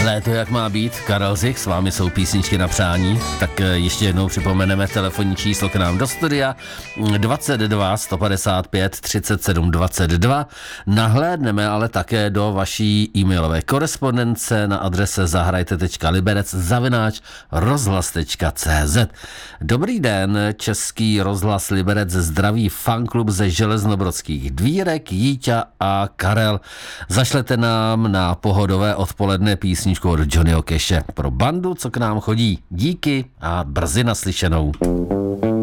Léto jak má být, Karel Zich, s vámi jsou písničky na přání, tak ještě jednou připomeneme telefonní číslo k nám do studia 22 155 37 22. Nahlédneme ale také do vaší e-mailové korespondence na adrese zahrajte.liberec@rozhlas.cz. Dobrý den, Český rozhlas Liberec zdraví fanklub ze Železnobrodských dvírek, Jíťa a Karel. Zašlete nám na pohodové odpoledne písničku od Johnnyho Cashe pro bandu, co k nám chodí. Díky a brzy naslyšenou.